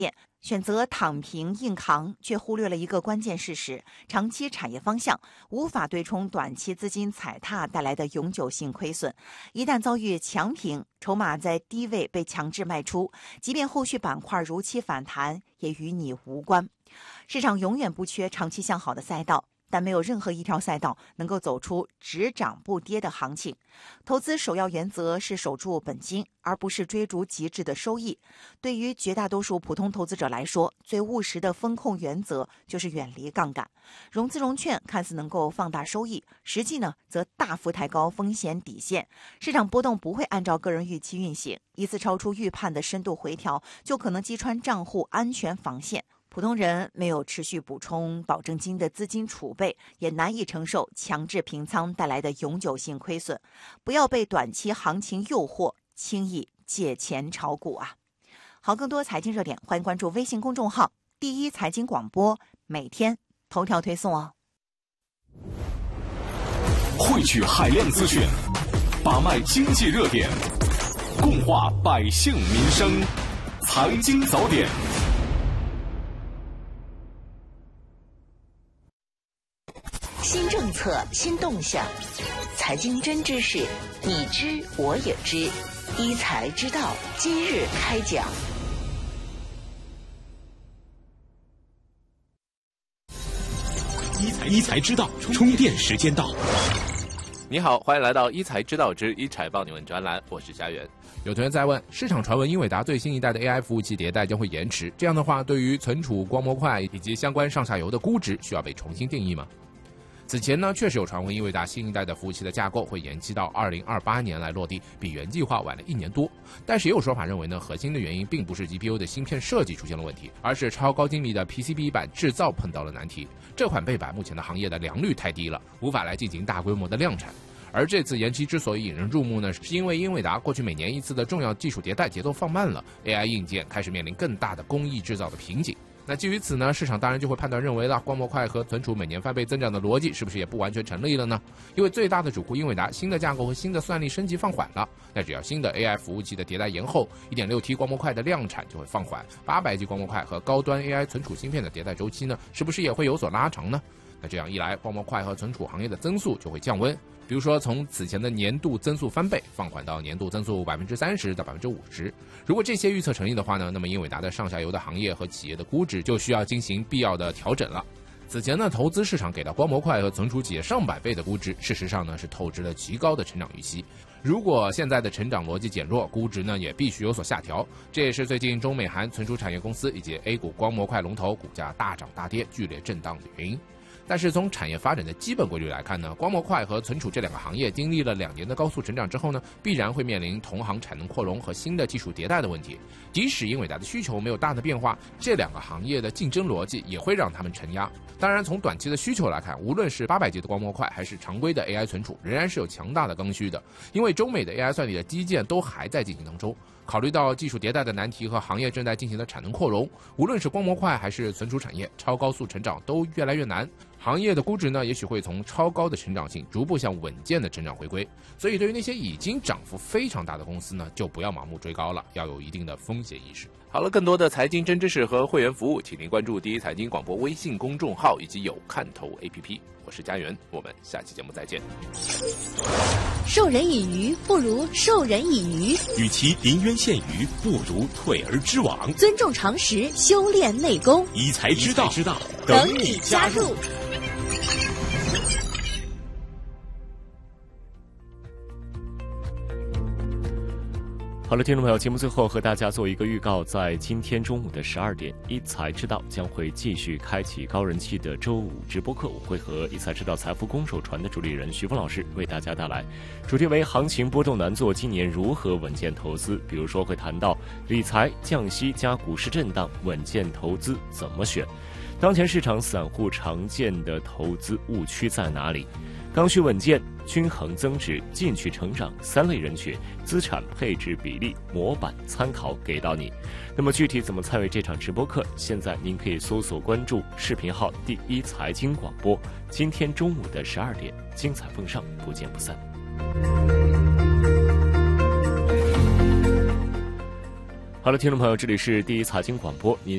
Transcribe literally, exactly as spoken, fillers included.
选择躺平硬扛，却忽略了一个关键事实：长期产业方向无法对冲短期资金踩踏带来的永久性亏损。一旦遭遇强平，筹码在低位被强制卖出，即便后续板块如期反弹，也与你无关。市场永远不缺长期向好的赛道，但没有任何一条赛道能够走出只涨不跌的行情。投资首要原则是守住本金，而不是追逐极致的收益。对于绝大多数普通投资者来说，最务实的风控原则就是远离杠杆。融资融券看似能够放大收益，实际呢则大幅抬高风险底线。市场波动不会按照个人预期运行，一次超出预判的深度回调，就可能击穿账户安全防线。普通人没有持续补充保证金的资金储备，也难以承受强制平仓带来的永久性亏损。不要被短期行情诱惑，轻易借钱炒股啊！好，更多财经热点，欢迎关注微信公众号“第一财经广播”，每天头条推送哦。 汇聚海量资讯，把脉经济热点，共话百姓民生，财经早点。 新政策，新动向，财经真知识，你知我也知，一财知道今日开讲。 一财一财知道，充电时间到。 你好，欢迎来到一财知道之一财帮你问专栏，我是家园。 有同学在问，市场传闻英伟达最新一代的 A I 服务器迭代将会延迟，这样的话，对于存储、光模块以及相关上下游的估值需要被重新定义吗？此前呢，确实有传闻英伟达新一代的服务器的架构会延期到二零二八年来落地，比原计划晚了一年多。但是也有说法认为呢，核心的原因并不是 G P U 的芯片设计出现了问题，而是超高精密的 P C B 板制造碰到了难题。这款背板目前的行业的良率太低了，无法来进行大规模的量产。而这次延期之所以引人注目呢，是因为英伟达过去每年一次的重要技术迭代节奏放慢了 ，A I 硬件开始面临更大的工艺制造的瓶颈。那基于此呢，市场当然就会判断认为了，光模块和存储每年翻倍增长的逻辑是不是也不完全成立了呢？因为最大的主库英伟达新的架构和新的算力升级放缓了，那只要新的 A I 服务器的迭代延后 ，一点六 T 光模块的量产就会放缓，八百 G 光模块和高端 A I 存储芯片的迭代周期呢，是不是也会有所拉长呢？那这样一来，光模块和存储行业的增速就会降温。比如说，从此前的年度增速翻倍放缓到年度增速百分之三十到百分之五十。如果这些预测成立的话呢，那么英伟达的上下游的行业和企业的估值就需要进行必要的调整了。此前呢，投资市场给到光模块和存储企业上百倍的估值，事实上呢是透支了极高的成长预期。如果现在的成长逻辑减弱，估值呢也必须有所下调。这也是最近中美韩存储产业公司以及 A 股光模块龙头股价大涨大跌、剧烈震荡的原因。但是从产业发展的基本规律来看呢，光模块和存储这两个行业经历了两年的高速成长之后呢，必然会面临同行产能扩容和新的技术迭代的问题。即使英伟达的需求没有大的变化，这两个行业的竞争逻辑也会让他们承压。当然，从短期的需求来看，无论是八百 G 的光模块还是常规的 A I 存储，仍然是有强大的刚需的，因为中美的 A I 算力的基建都还在进行当中。考虑到技术迭代的难题和行业正在进行的产能扩容，无论是光模块还是存储产业，超高速成长都越来越难。行业的估值呢，也许会从超高的成长性逐步向稳健的成长回归。所以对于那些已经涨幅非常大的公司呢，就不要盲目追高了，要有一定的风险意识。 好了，更多的财经真知识和会员服务，请您关注第一财经广播微信公众号以及有看头 A P P。我是家园，我们下期节目再见。 授人以鱼不如授人以渔， 与其临渊羡鱼，不如退而知网。 尊重常识，修炼内功， 一财知道，知道等你加入。 好了，听众朋友，节目最后和大家做一个预告，在今天中午的十二点，一财知道将会继续开启高人气的周五直播课，我会和一财知道财富攻守传的主理人徐峰老师为大家带来，主题为行情波动难做，今年如何稳健投资？比如说会谈到理财、降息加股市震荡，稳健投资怎么选？当前市场散户常见的投资误区在哪里？刚需稳健、均衡增值、进取成长三类人群资产配置比例模板参考给到你。那么具体怎么参与这场直播课？现在您可以搜索关注视频号第一财经广播，今天中午的十二点，精彩奉上，不见不散。 好了，听众朋友，这里是第一财经广播，您